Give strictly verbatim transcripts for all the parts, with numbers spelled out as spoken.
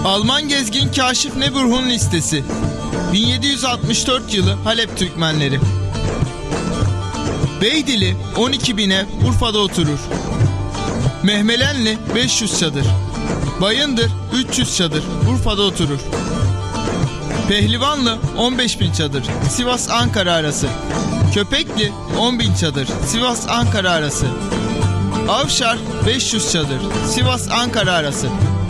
Alman gezgin Kaşif Neburhun listesi. bin yedi yüz altmış dört yılı Halep Türkmenleri. Beydili on iki bin ev Urfa'da oturur. Mehmelenli beş yüz çadır. Bayındır üç yüz çadır Urfa'da oturur. Pehlivanlı on beş bin çadır Sivas-Ankara arası. Köpekli on bin çadır Sivas-Ankara arası. Avşar beş yüz çadır Sivas-Ankara arası.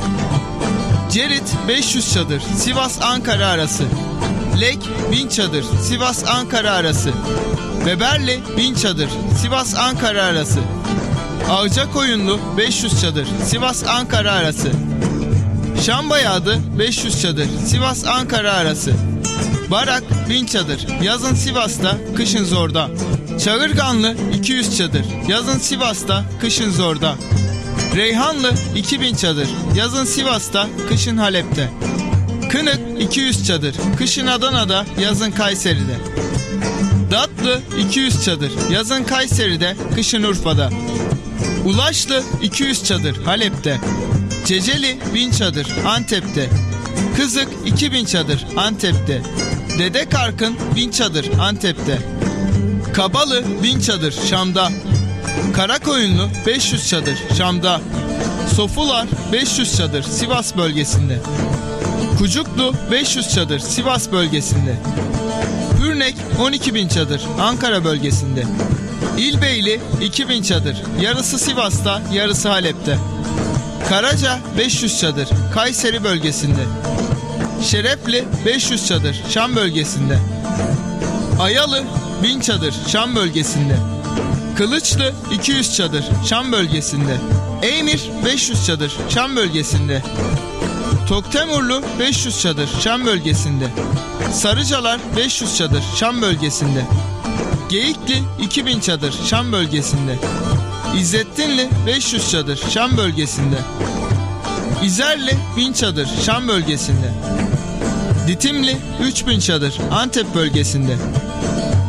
Cerit beş yüz çadır Sivas-Ankara arası. Lek bin çadır Sivas-Ankara arası. Beberli bin çadır Sivas-Ankara arası. Ağcakoyunlu beş yüz çadır Sivas-Ankara arası. Şambayağdı beş yüz çadır Sivas-Ankara arası. Barak bin çadır yazın Sivas'ta, kışın Zor'da. Çağırganlı iki yüz çadır yazın Sivas'ta, kışın Zor'da. Reyhanlı iki bin çadır yazın Sivas'ta, kışın Halep'te. Kınık iki yüz çadır kışın Adana'da, yazın Kayseri'de. Datlı iki yüz çadır yazın Kayseri'de, kışın Urfa'da. Ulaşlı iki yüz çadır Halep'te. Ceceli bin çadır Antep'te. Kızık iki bin çadır Antep'te. Dede Karkın bin çadır Antep'te. Kabalı bin çadır Şam'da. Karakoyunlu beş yüz çadır Şam'da. Sofular beş yüz çadır Sivas bölgesinde. Kucuklu beş yüz çadır Sivas bölgesinde. Hürnek on iki bin çadır Ankara bölgesinde. İlbeyli iki bin çadır yarısı Sivas'ta, yarısı Halep'te. Karaca beş yüz çadır Kayseri bölgesinde. Şerefli beş yüz çadır Şam bölgesinde. Ayalı bin çadır Şam bölgesinde. Kılıçlı iki yüz çadır Şam bölgesinde. Eymir beş yüz çadır Şam bölgesinde. Toktemurlu beş yüz çadır Şam bölgesinde. Sarıcalar beş yüz çadır Şam bölgesinde. Geyikli iki bin çadır Şam bölgesinde. İzzettinli beş yüz çadır Şam bölgesinde. İzerli bin çadır Şam bölgesinde. Ditimli üç bin çadır Antep bölgesinde.